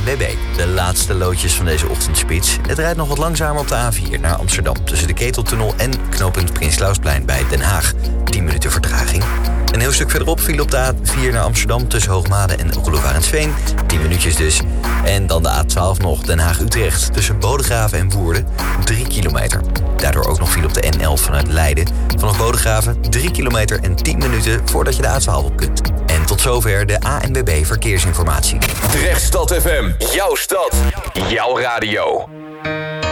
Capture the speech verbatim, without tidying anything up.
N W B. De laatste loodjes van deze ochtendspits. Het rijdt nog wat langzamer op de A vier naar Amsterdam... tussen de Keteltunnel en knooppunt Prins Klausplein bij Den Haag. tien minuten vertraging. Een heel stuk verderop viel op de A vier naar Amsterdam... tussen Hoogmade en Roelofarensveen. tien minuutjes dus. En dan de A twaalf nog Den Haag-Utrecht... tussen Bodegraven en Woerden. drie kilometer. Daardoor ook nog viel op de N elf vanuit Leiden. Vanaf Bodegraven drie kilometer en tien minuten voordat je de A twaalf op kunt. En tot zover de A N W B Verkeersinformatie. Drechtstad F M, jouw stad, jouw radio.